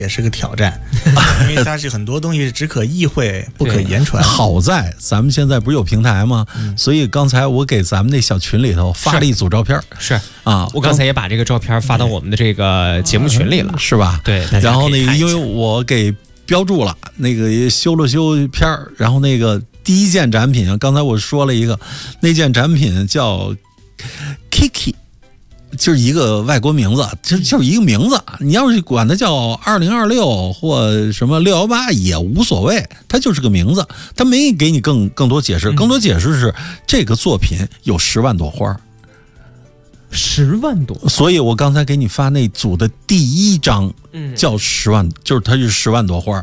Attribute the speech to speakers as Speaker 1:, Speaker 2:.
Speaker 1: 也是个挑战，因为它是很多东西只可意会不可言传。
Speaker 2: 好在咱们现在不是有平台吗？所以刚才我给咱们那小群里头发了一组照片，
Speaker 3: 是
Speaker 2: 啊，
Speaker 3: 我刚才也把这个照片发到我们的这个节目群里了，
Speaker 2: 是吧？
Speaker 3: 对。
Speaker 2: 然后那个，因为我给标注了，那个也修了修片儿，然后那个第一件展品，刚才我说了一个，那件展品叫 Kiki。就是一个外国名字，就是一个名字。你要是管它叫2026或什么618也无所谓，它就是个名字，它没给你更多解释。更多解释是这个作品有10万朵花
Speaker 3: ，10万朵。
Speaker 2: 所以我刚才给你发那组的第一张，叫10万，就是它是10万朵花。